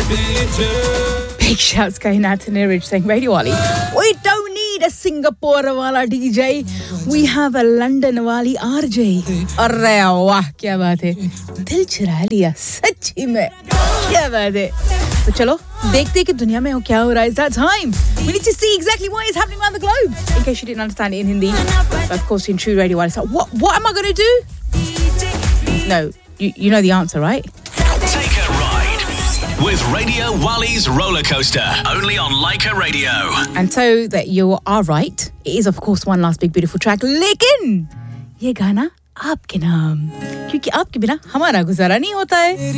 Big shouts going out to Niraj saying, Radio Wali, we don't need a Singapore wala DJ. We have a London wali RJ. Arre wah, kya baat hai. Dil chura liya, sachi mein. Kya baat hai. So chalo, dekhte hain ki duniya mein kya ho raha hai. It's that time. We need to see exactly what is happening around the globe. In case you didn't understand it in Hindi. But of course in true Radio Wali, so what am I going to do? No, you know the answer, right? Take a ride with Radio Wali's roller coaster, only on Leica Radio. And so that you are right, it is of course one last big beautiful track. लेकिन ये गाना आपके नाम, क्योंकि आपके बिना हमारा गुजारा नहीं होता है.